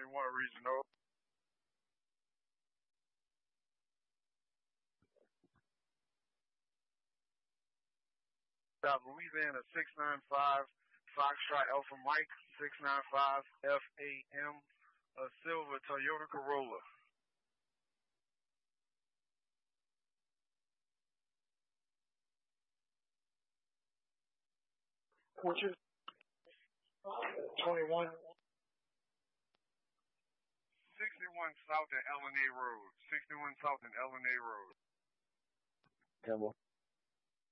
Regional. South Louisiana 695 Foxtrot Alpha Mike 695 FAM, a silver Toyota Corolla. What's your 21? 61 South and LNA Road. 61 South and LNA Road. Campbell.